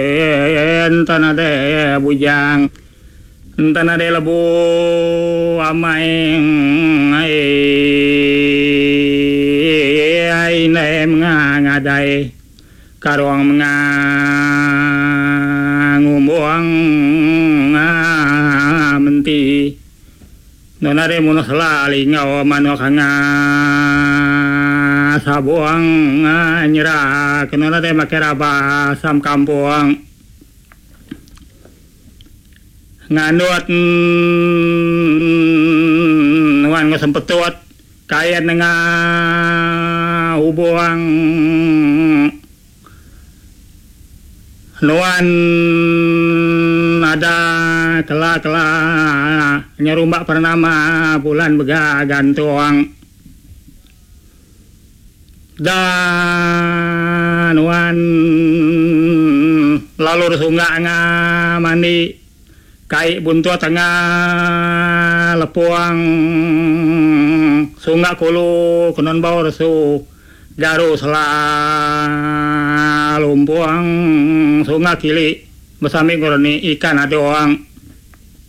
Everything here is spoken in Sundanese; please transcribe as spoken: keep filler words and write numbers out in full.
tanah de bujang tanah de lebu amai ai ai nem ngadai karong nga ngumuang menti nonare muno salali ngaw mano kanga sabuang nyera kenonare makeraba sam kampung nganuat wan ngasempetut kaya nga ubuang nuan ada kela-kela nyerumbak pernama bulan bega gantuang dan wan lalur sunga nga mandi kai buntu tengah lepuang sunga kulu kenon bau resu garu sela lumpuang sunga kili besami koroni ikan adoang